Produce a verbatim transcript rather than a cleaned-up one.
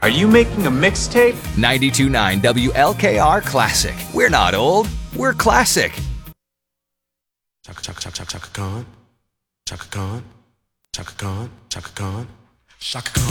Are you making a mixtape? ninety-two point nine W L K R Classic. We're not old, we're classic. Chaka chaka chaka chaka Khan, Chaka Khan, Chaka Khan, Chaka Khan, Chaka Khan.